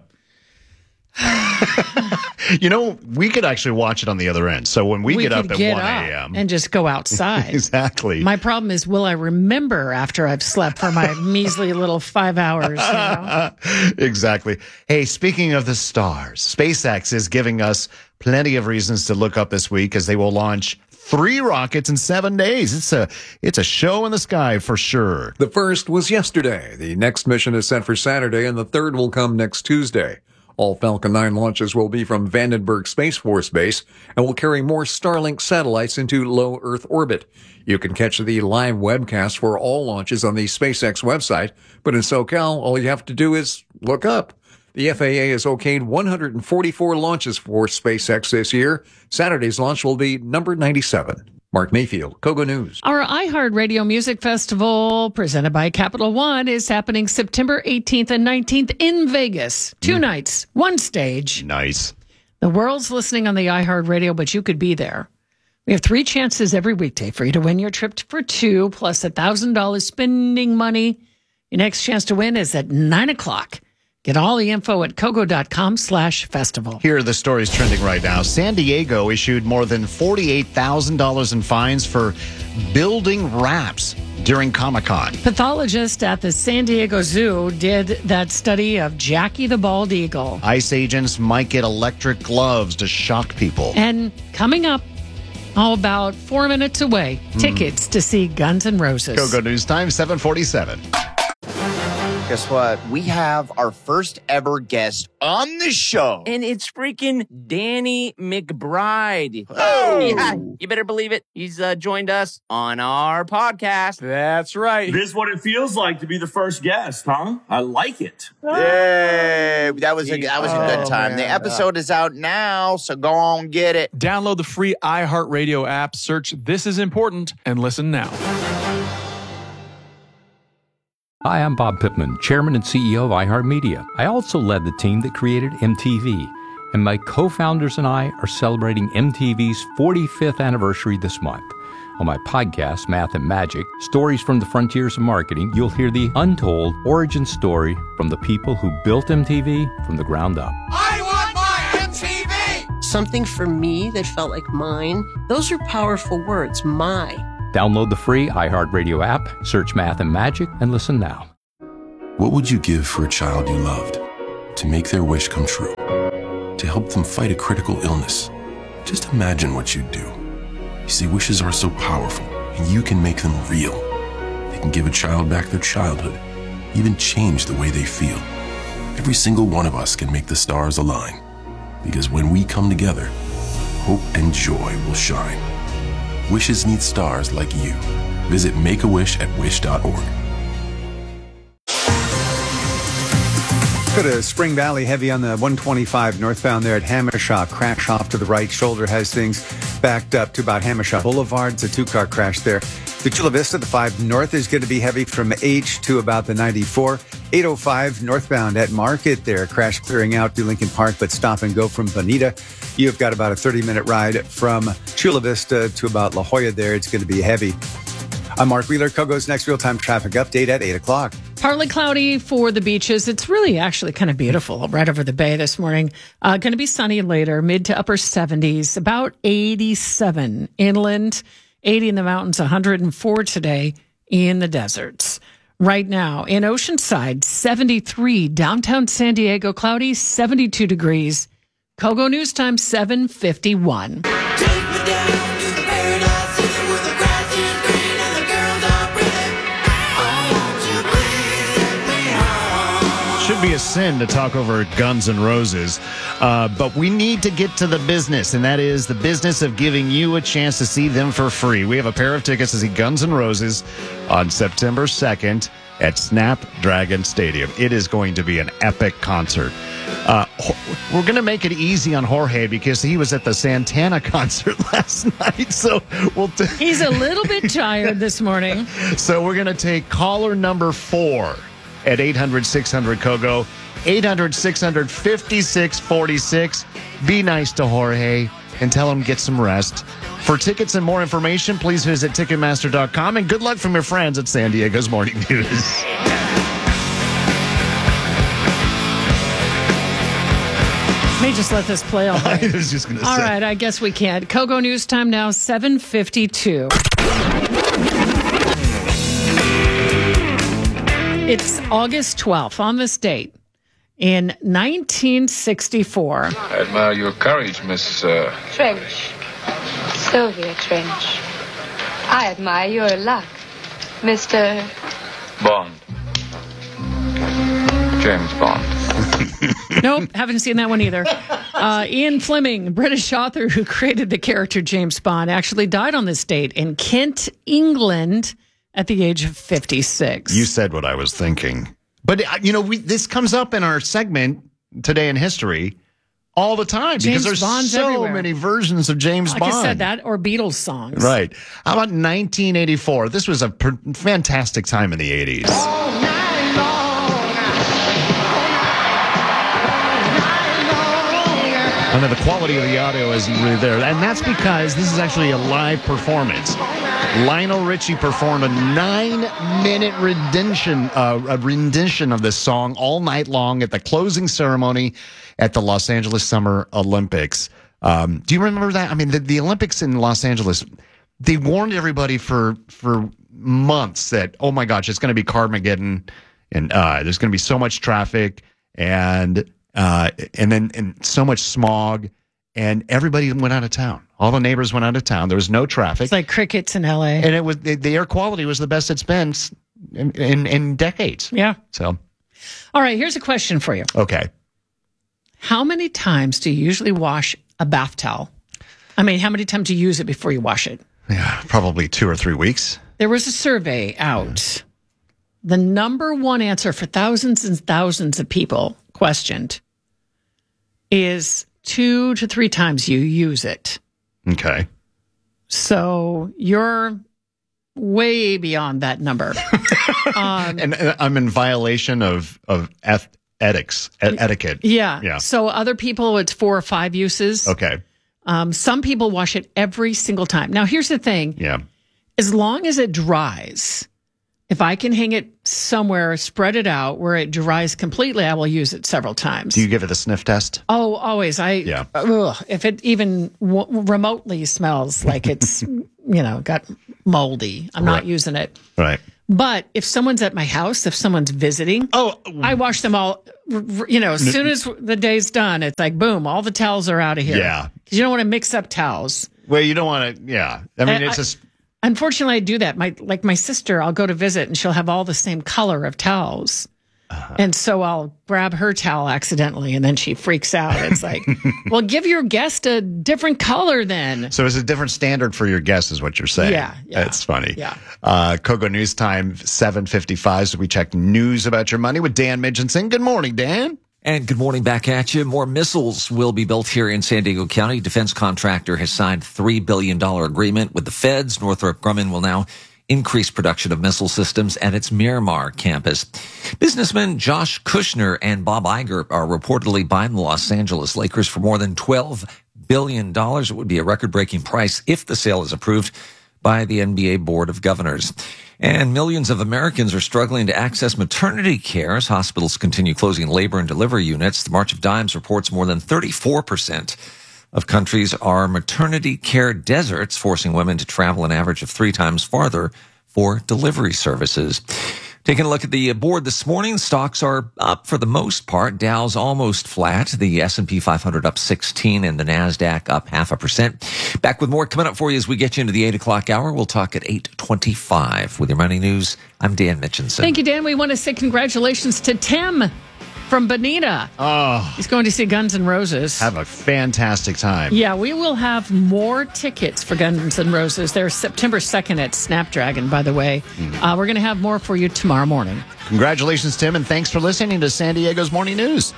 We could actually watch it on the other end. So when we get up at 1 a.m. and just go outside. Exactly. My problem is, will I remember after I've slept for my measly little 5 hours? Exactly. Hey, speaking of the stars, SpaceX is giving us plenty of reasons to look up this week as they will launch 3 rockets in 7 days. It's a show in the sky for sure. The first was yesterday. The next mission is set for Saturday, and the third will come next Tuesday. All Falcon 9 launches will be from Vandenberg Space Force Base and will carry more Starlink satellites into low Earth orbit. You can catch the live webcast for all launches on the SpaceX website, but in SoCal, all you have to do is look up. The FAA has okayed 144 launches for SpaceX this year. Saturday's launch will be number 97. Mark Mayfield, Kogo News. Our iHeartRadio Music Festival, presented by Capital One, is happening September 18th and 19th in Vegas. 2 nights, 1 stage. Nice. The world's listening on the iHeartRadio, but you could be there. We have 3 chances every weekday for you to win your trip for 2, plus $1,000 spending money. Your next chance to win is at 9 o'clock. Get all the info at kogo.com/festival. Here are the stories trending right now. San Diego issued more than $48,000 in fines for building ramps during Comic-Con. Pathologists at the San Diego Zoo did that study of Jackie the bald eagle. ICE agents might get electric gloves to shock people. And coming up, about 4 minutes away, tickets to see Guns N' Roses. Go News Time, 7:47. Guess what? We have our first ever guest on the show. And it's freaking Danny McBride. Oh! Yeah, you better believe it. He's joined us on our podcast. That's right. This is what it feels like to be the first guest, huh? I like it. Yay! That was a good time. man. The episode is out now, so go on get it. Download the free iHeartRadio app, search This Is Important, and listen now. Hi, I'm Bob Pittman, Chairman and CEO of iHeartMedia. I also led the team that created MTV, and my co-founders and I are celebrating MTV's 45th anniversary this month. On my podcast, Math and Magic, Stories from the Frontiers of Marketing, you'll hear the untold origin story from the people who built MTV from the ground up. I want my MTV! Something for me that felt like mine. Those are powerful words, my. Download the free iHeartRadio app, search Math and Magic, and listen now. What would you give for a child you loved? To make their wish come true? To help them fight a critical illness? Just imagine what you'd do. You see, wishes are so powerful, and you can make them real. They can give a child back their childhood, even change the way they feel. Every single one of us can make the stars align. Because when we come together, hope and joy will shine. Wishes need stars like you. Visit Make-A-Wish at wish.org. Go to Spring Valley, heavy on the 125 northbound there at Hamishaw. Crash off to the right shoulder has things backed up to about Hamishaw Boulevard. It's a two-car crash there. The Chula Vista, the 5 north is going to be heavy from H to about the 94. 805 northbound at Market there. Crash clearing out through Lincoln Park, but stop and go from Bonita. You've got about a 30-minute ride from Chula Vista to about La Jolla there. It's going to be heavy. I'm Mark Wheeler. Kogo's next real-time traffic update at 8 o'clock. Partly cloudy for the beaches. It's really actually kind of beautiful right over the bay this morning. Going to be sunny later, mid to upper 70s, about 87 inland, 80 in the mountains, 104 today in the deserts. Right now in Oceanside, 73, downtown San Diego, cloudy, 72 degrees. Kogo News Time, 7:51. Should be a sin to talk over Guns N' Roses, but we need to get to the business, and that is the business of giving you a chance to see them for free. We have a pair of tickets to see Guns N' Roses on September 2nd at Snapdragon Stadium. It is going to be an epic concert. We're going to make it easy on Jorge because he was at the Santana concert last night, so he's a little bit tired this morning. So we're going to take caller number 4 at 800-600-KOGO, 800-600-5646. Be nice to Jorge and tell him get some rest. For tickets and more information, please visit Ticketmaster.com. And good luck from your friends at San Diego's Morning News. May just let this play all day. I was just going to say. All right, I guess we can't. Kogo News Time now, 7:52. It's August 12th. On this date, in 1964. I admire your courage, Miss... Trench. Sylvia Trench. I admire your luck, Mr. Bond. James Bond. Nope, haven't seen that one either. Ian Fleming, British author who created the character James Bond, actually died on this date in Kent, England, at the age of 56. You said what I was thinking. But, this comes up in our segment, Today in History, all the time. James because there's Bond's so everywhere. many versions of James Bond. Like I said, that or Beatles songs. Right. How about 1984? This was a fantastic time in the 80s. I know the quality of the audio isn't really there. And that's because this is actually a live performance. Lionel Richie performed a 9-minute rendition of this song all night long at the closing ceremony at the Los Angeles Summer Olympics. Do you remember that? I mean, the Olympics in Los Angeles, they warned everybody for months that, oh my gosh, it's going to be Carmageddon, and there's going to be so much traffic and so much smog, and everybody went out of town. All the neighbors went out of town. There was no traffic. It's like crickets in LA. And it was the air quality was the best it's been in decades. Yeah. So, all right, here's a question for you. Okay. How many times do you usually wash a bath towel? I mean, how many times do you use it before you wash it? Yeah, probably 2 or 3 weeks. There was a survey out. The number one answer for thousands and thousands of people questioned is 2 to 3 times you use it. Okay. So you're way beyond that number. And I'm in violation of etiquette. Yeah. So other people, it's 4 or 5 uses. Okay. Some people wash it every single time. Now, here's the thing. Yeah. As long as it dries, if I can hang it somewhere, spread it out where it dries completely, I will use it several times. Do you give it the sniff test? Oh, always. If it even remotely smells like it's, got moldy, I'm not using it. Right. But if someone's at my house, if someone's visiting, I wash them all. As soon as the day's done, it's like, boom, all the towels are out of here. Yeah. Because you don't want to mix up towels. Well, you don't want to, yeah. I mean, it's just... Unfortunately, I do that. My sister, I'll go to visit and she'll have all the same color of towels. And so I'll grab her towel accidentally and then she freaks out. It's like, well, give your guest a different color then. So it's a different standard for your guests is what you're saying. Yeah. That's funny. Yeah. Kogo News Time, 7:55. So we check news about your money with Dan Mitchinson. Good morning, Dan. And good morning back at you. More missiles will be built here in San Diego County. Defense contractor has signed $3 billion agreement with the feds. Northrop Grumman will now increase production of missile systems at its Miramar campus. Businessmen Josh Kushner and Bob Iger are reportedly buying the Los Angeles Lakers for more than $12 billion. It would be a record-breaking price if the sale is approved by the NBA Board of Governors. And millions of Americans are struggling to access maternity care as hospitals continue closing labor and delivery units. The March of Dimes reports more than 34% of countries are maternity care deserts, forcing women to travel an average of 3 times farther for delivery services. Taking a look at the board this morning, stocks are up for the most part. Dow's almost flat. The S&P 500 up 16 and the NASDAQ up 0.5%. Back with more coming up for you as we get you into the 8 o'clock hour. We'll talk at 8:25 with your money news. I'm Dan Mitchinson. Thank you, Dan. We want to say congratulations to Tim from Bonita. Oh. He's going to see Guns N' Roses. Have a fantastic time. Yeah, we will have more tickets for Guns N' Roses. They're September 2nd at Snapdragon, by the way. We're going to have more for you tomorrow morning. Congratulations, Tim, and thanks for listening to San Diego's Morning News.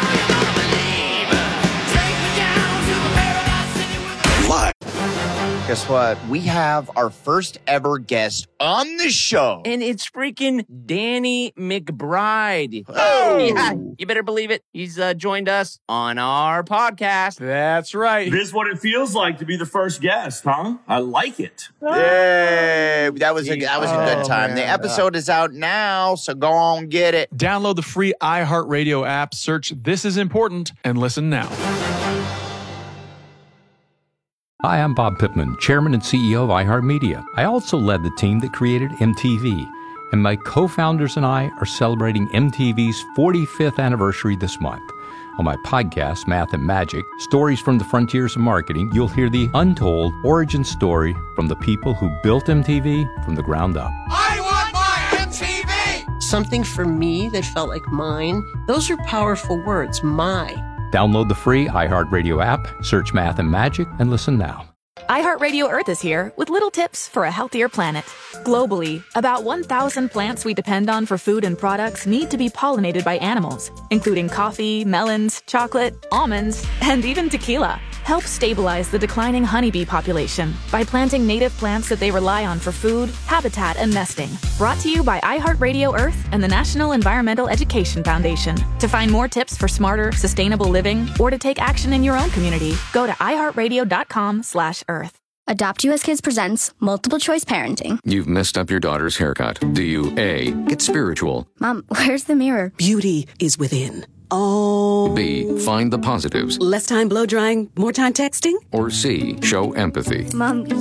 Guess what? We have our first ever guest on the show. And it's freaking Danny McBride. Oh! Yeah, you better believe it. He's joined us on our podcast. That's right. This is what it feels like to be the first guest, huh? I like it. Yay! That was a good time. Man. The episode is out now, so go on get it. Download the free iHeartRadio app, search This Is Important, and listen now. Hi, I'm Bob Pittman, Chairman and CEO of iHeartMedia. I also led the team that created MTV, and my co-founders and I are celebrating MTV's 45th anniversary this month. On my podcast, Math and Magic, Stories from the Frontiers of Marketing, you'll hear the untold origin story from the people who built MTV from the ground up. I want my MTV! Something for me that felt like mine. Those are powerful words, my. Download the free iHeartRadio app, search Math and Magic, and listen now. iHeartRadio Earth is here with little tips for a healthier planet. Globally, about 1,000 plants we depend on for food and products need to be pollinated by animals, including coffee, melons, chocolate, almonds, and even tequila. Help stabilize the declining honeybee population by planting native plants that they rely on for food, habitat, and nesting. Brought to you by iHeartRadio Earth and the National Environmental Education Foundation. To find more tips for smarter, sustainable living, or to take action in your own community, go to iHeartRadio.com/Earth. Adopt US Kids presents Multiple Choice Parenting. You've messed up your daughter's haircut. Do you A, get spiritual? Mom, where's the mirror? Beauty is within. Oh. B, find the positives? Less time blow drying, more time texting? Or C, show empathy? Mom, you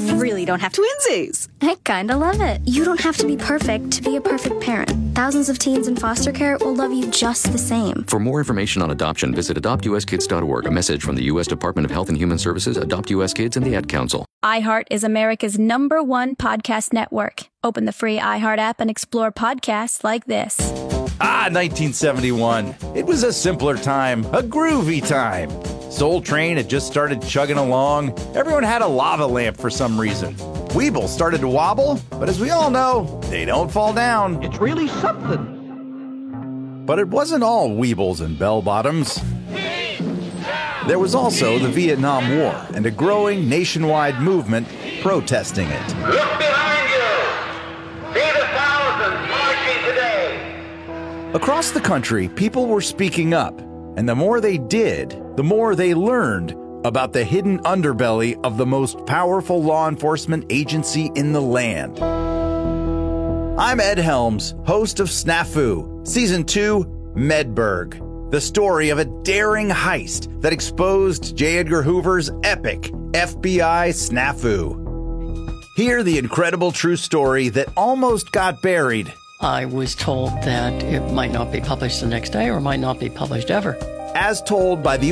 really don't have twinsies. I kinda love it. You don't have to be perfect to be a perfect parent. Thousands of teens in foster care will love you just the same. For more information on adoption, visit adoptuskids.org. A message from the U.S. Department of Health and Human Services, Adopt U.S. Kids, and the Ad Council. iHeart is America's #1 podcast network. Open the free iHeart app and explore podcasts like this. 1971. It was a simpler time, a groovy time. Soul Train had just started chugging along. Everyone had a lava lamp for some reason. Weeble started to wobble, but as we all know, they don't fall down. It's really something. But it wasn't all Weebles and bell-bottoms. There was also the Vietnam War and a growing nationwide movement protesting it. Look behind you! See the thousands marching today! Across the country, people were speaking up, and the more they did, the more they learned about the hidden underbelly of the most powerful law enforcement agency in the land. I'm Ed Helms, host of Snafu, Season 2, Medberg, the story of a daring heist that exposed J. Edgar Hoover's epic FBI snafu. Hear the incredible true story that almost got buried. I was told that it might not be published the next day or might not be published ever. As told by the